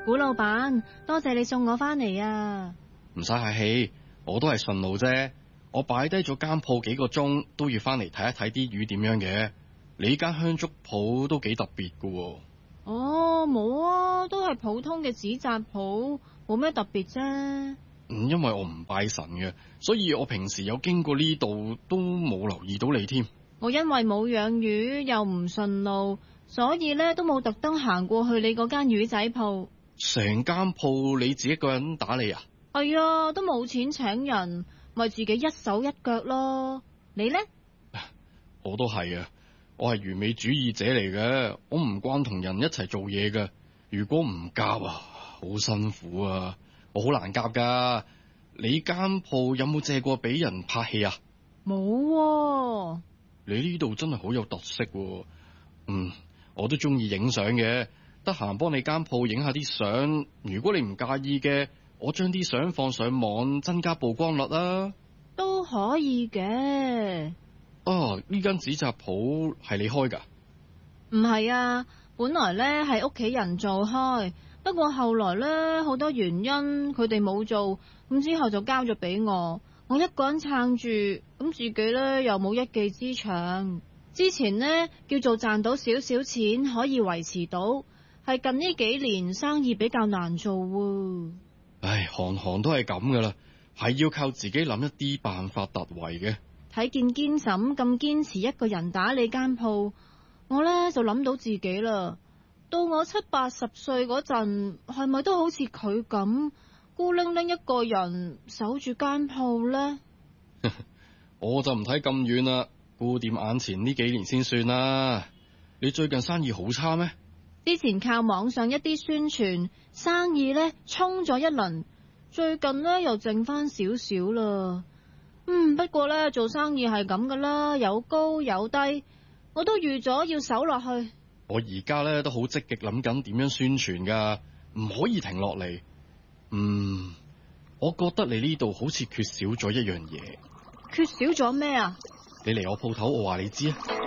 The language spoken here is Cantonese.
古老闆，多謝你送我返嚟啊！ 唔使客氣，我都係順路啫。我擺低咗間鋪幾個鐘，都要返嚟睇一睇啲魚點樣嘅。你間香燭鋪都幾特別㗎喎。 哦，冇啊，都係普通嘅紙紮鋪，冇咩特別啫。 因為我唔拜神嘅，所以我平時有經過呢度都冇留意到你添。 我因為冇養魚又唔順路，所以呢都冇特登行過去你嗰間魚仔鋪。 成間鋪你自己一個人打理啊？ 係啊，都冇錢請人，咪自己一手一腳咯。你呢？ 我都係啊，我係完美主義者嚟嘅，我唔慣同人一齊做嘢嘅。如果唔夾啊，好辛苦啊，我好難夾噶。你間鋪有冇借過俾人拍戲啊？ 冇喎。 你呢度真係好有特色喎。我都中意影相嘅，得閒幫你間鋪影下啲相。如果你唔介意嘅，我將啲相放上網，增加曝光率啊。 都可以嘅。 呢間紙紮鋪係你開噶？ 唔係啊，本來呢係屋企人做開，不過後來呢好多原因，佢哋冇做，咁之後就交咗俾我。我一個人撐住，咁自己呢又冇一技之長。之前呢叫做賺到少少錢可以維持到，係近呢幾年生意比較難做喎。 唉，行行都係咁噶啦，係要靠自己諗一啲辦法突圍嘅。 睇見堅嬸咁堅持一個人打理間鋪，我呢就諗到自己啦。到我70、80歲嗰陣，係咪都好似佢咁孤零零一個人守住間鋪呢？ 我就唔睇咁遠啦，顧掂眼前呢幾年先算啦。你最近生意好差咩？ 之前靠網上一啲宣傳，生意呢衝咗一輪，最近呢又剩翻少少啦。不過呢，做生意係咁噶啦，有高有低，我都預咗要守落去。 我而家呢都好積極諗緊點樣宣傳噶，唔可以停落嚟。我覺得你呢度好似缺少咗一樣嘢。 缺少咗咩啊？ 你嚟我鋪頭，我話你知啊。